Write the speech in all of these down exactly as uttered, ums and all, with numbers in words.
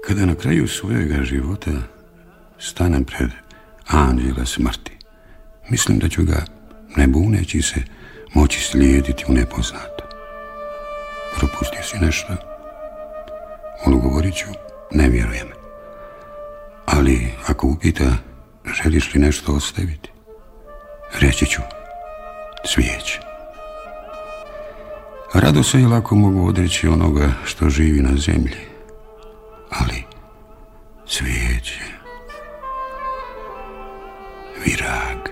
Kada na kraju svojega života stanem pred anđela smrti, mislim da ću ga, ne buneći se, moći slijediti u nepoznato. Propustio si nešto? Odgovorit ću, ne vjerujem. Ali ako upita, želiš li nešto ostaviti? Reći ću, svijeće. Rado se i lako mogu odreći onoga što živi na zemlji, ali svijeće, virag.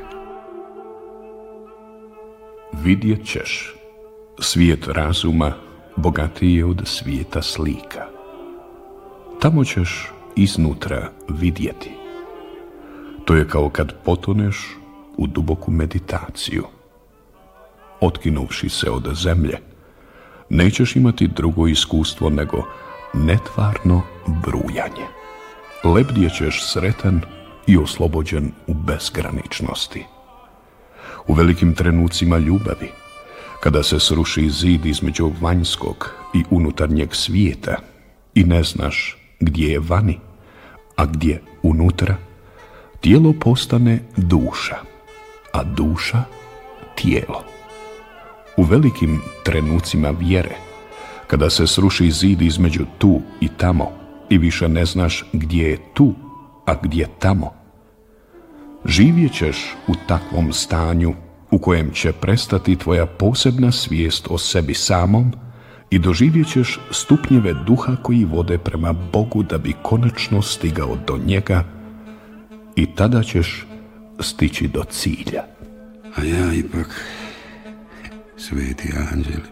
Vidjet ćeš, svijet razuma bogatiji je od svijeta slika. Tamo ćeš iznutra vidjeti. To je kao kad potoneš u duboku meditaciju. Otkinuvši se od zemlje, nećeš imati drugo iskustvo nego netvarno brujanje. Lebdje ćeš sretan i oslobođen u bezgraničnosti. U velikim trenucima ljubavi, kada se sruši zid između vanjskog i unutarnjeg svijeta i ne znaš gdje je vani, a gdje unutra, tijelo postane duša, a duša tijelo. U velikim trenucima vjere, kada se sruši zid između tu i tamo i više ne znaš gdje je tu, a gdje tamo, živjet ćeš u takvom stanju u kojem će prestati tvoja posebna svijest o sebi samom i doživjet ćeš stupnjeve duha koji vode prema Bogu da bi konačno stigao do njega i tada ćeš stići do cilja. A ja ipak, sveti anđeli,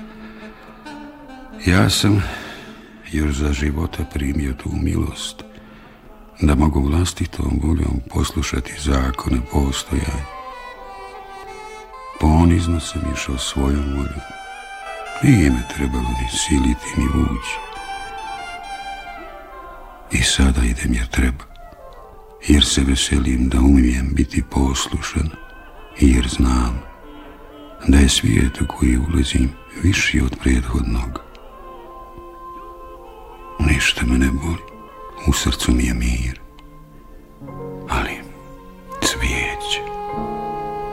ja sam još za života primio tu milost da mogu vlastitom voljom poslušati zakone postojanja. Ponizno sam išao svojom voljom. Nije me trebalo ni siliti, ni vući. I sada idem jer treba. Jer se veselim da umijem biti poslušan i jer znam da je svijet u koji ulazim viši od prethodnog. Ništa me ne boli. U srcu mi je mir.